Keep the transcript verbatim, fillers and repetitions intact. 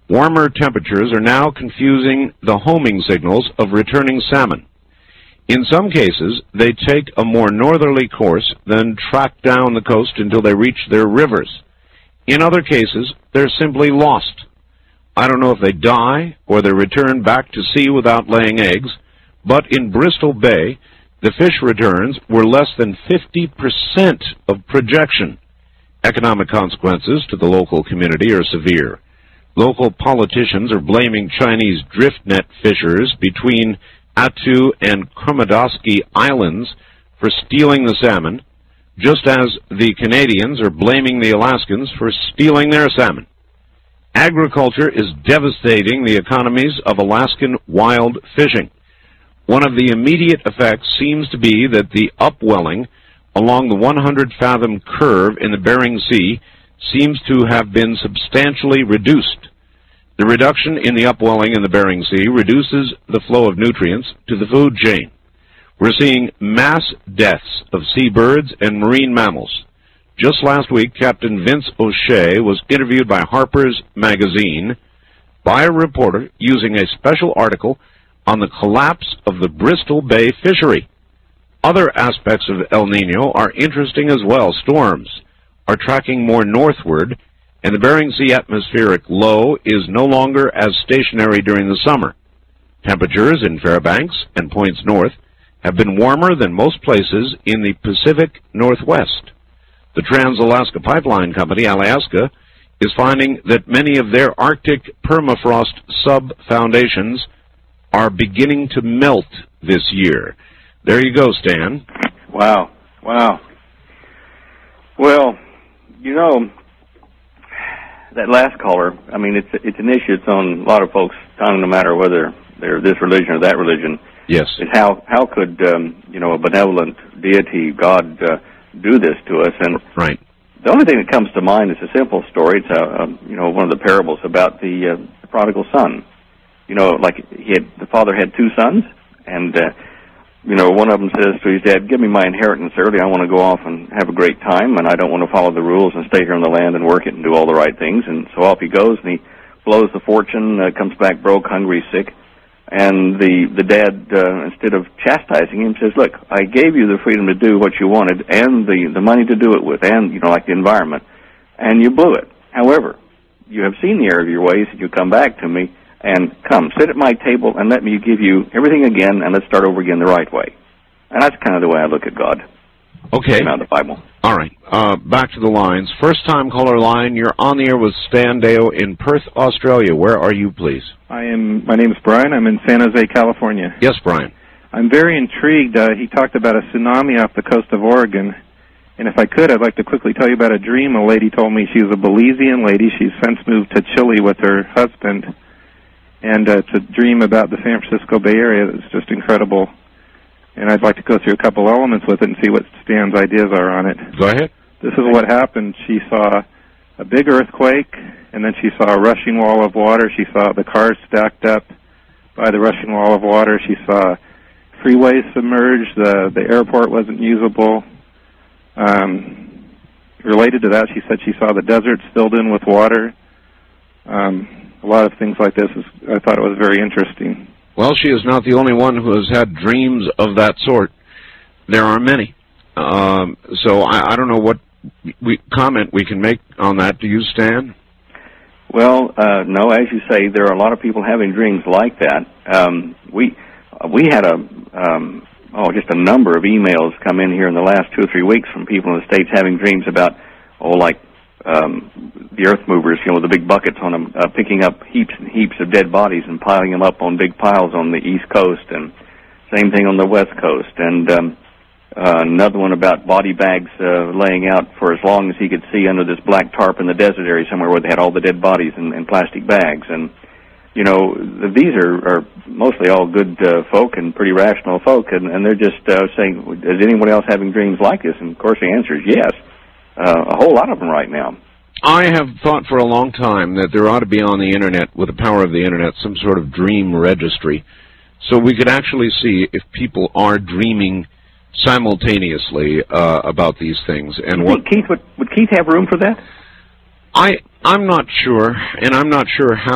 Warmer temperatures are now confusing the homing signals of returning salmon. In some cases, they take a more northerly course, then track down the coast until they reach their rivers. In other cases, they're simply lost. I don't know if they die or they return back to sea without laying eggs, but in Bristol Bay, the fish returns were less than fifty percent of projection. Economic consequences to the local community are severe. Local politicians are blaming Chinese drift net fishers between Attu and Komodowski Islands for stealing the salmon, just as the Canadians are blaming the Alaskans for stealing their salmon. Agriculture is devastating the economies of Alaskan wild fishing. One of the immediate effects seems to be that the upwelling along the one hundred fathom curve in the Bering Sea seems to have been substantially reduced. The reduction in the upwelling in the Bering Sea reduces the flow of nutrients to the food chain. We're seeing mass deaths of seabirds and marine mammals. Just last week, Captain Vince O'Shea was interviewed by Harper's Magazine by a reporter using a special article on the collapse of the Bristol Bay fishery. Other aspects of El Nino are interesting as well. Storms are tracking more northward, and the Bering Sea atmospheric low is no longer as stationary during the summer. Temperatures in Fairbanks and points north have been warmer than most places in the Pacific Northwest. The Trans-Alaska Pipeline Company, Alaska, is finding that many of their Arctic permafrost sub-foundations are beginning to melt this year. There you go, Stan. Wow. Wow. Well, you know, that last caller, I mean, it's it's an issue that's on a lot of folks' tongue, no matter whether they're this religion or that religion. Yes. Is how, how could, um, you know, a benevolent deity, God, uh, do this to us? And right. The only thing that comes to mind is a simple story. It's, a, a, you know, one of the parables about the, uh, the prodigal son. You know, like he had, the father had two sons, and, uh, you know, one of them says to his dad, give me my inheritance early. I want to go off and have a great time, and I don't want to follow the rules and stay here on the land and work it and do all the right things. And so off he goes, and he blows the fortune, uh, comes back broke, hungry, sick. And the, the dad, uh, instead of chastising him, says, look, I gave you the freedom to do what you wanted and the, the money to do it with and, you know, like the environment, and you blew it. However, you have seen the error of your ways, and you come back to me, and come, sit at my table and let me give you everything again, and let's start over again the right way. And that's kind of the way I look at God. Okay. Out of the Bible. All right. Uh, back to the lines. First-time caller line. You're on the air with Stan Deyo in Perth, Australia. Where are you, please? I am. My name is Brian. I'm in San Jose, California. Yes, Brian. I'm very intrigued. Uh, he talked about a tsunami off the coast of Oregon. And if I could, I'd like to quickly tell you about a dream a lady told me. She's a Belizean lady. She's since moved to Chile with her husband. And uh, it's a dream about the San Francisco Bay Area that's just incredible. And I'd like to go through a couple elements with it and see what Stan's ideas are on it. Go ahead. This is what happened. She saw a big earthquake, and then she saw a rushing wall of water. She saw the cars stacked up by the rushing wall of water. She saw freeways submerged. The, the airport wasn't usable. Um, related to that, she said she saw the deserts filled in with water. Um, a lot of things like this. Is, I thought it was very interesting. Well, she is not the only one who has had dreams of that sort. There are many. Um, so I, I don't know what we, comment we can make on that. Do you, Stan? Well, uh, no, as you say, there are a lot of people having dreams like that. Um, we we had a um, oh just a number of emails come in here in the last two or three weeks from people in the States having dreams about, oh, like um, the earth movers, you know, with the big buckets on them, uh, picking up heaps and heaps of dead bodies and piling them up on big piles on the East Coast, and same thing on the West Coast. And um, uh, another one about body bags uh, laying out for as long as he could see under this black tarp in the desert area somewhere where they had all the dead bodies in, in plastic bags. And, you know, these are, are mostly all good uh, folk and pretty rational folk, and, and they're just uh, saying, is anyone else having dreams like this? And, of course, the answer is yes. Uh, a whole lot of them right now. I have thought for a long time that there ought to be on the Internet, with the power of the Internet, some sort of dream registry, so we could actually see if people are dreaming simultaneously uh, about these things. And you what think Keith would, would Keith have room for that? I I'm not sure, and I'm not sure how.